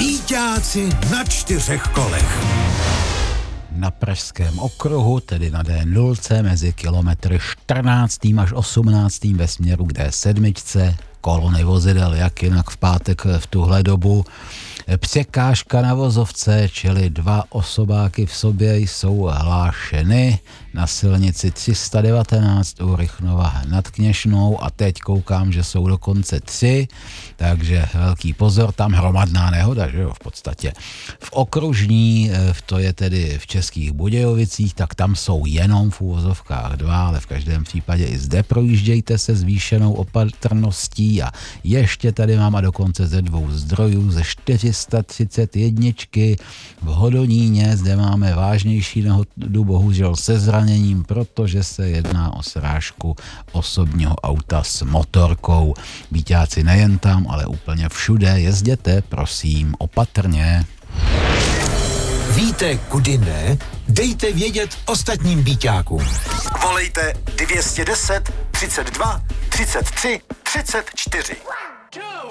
Víťáci na 4 kolech. Na Pražském okruhu, tedy na D0, mezi kilometry 14. až 18. ve směru k D7, kolony vozidel, jak jinak v pátek v tuhle dobu. Překážka na vozovce, čili 2 osobáky v sobě jsou hlášeny na silnici 319 u Rychnova nad Kněžnou a teď koukám, že jsou dokonce 3, takže velký pozor, tam hromadná nehoda, že jo, v podstatě. V okružní, to je tedy v Českých Budějovicích, tak tam jsou jenom v úvozovkách 2, ale v každém případě i zde projíždějte se zvýšenou opatrností a ještě tady mám a dokonce ze 2 zdrojů, ze 431 v Hodoníně, zde máme vážnější nehodu, bohužel se zraněním, protože se jedná o srážku osobního auta s motorkou. Víťáci nejen tam, ale úplně všude, jezděte, prosím, opatrně. Víte, kudy ne? Dejte vědět ostatním víťákům. Volejte 210 32 33 34.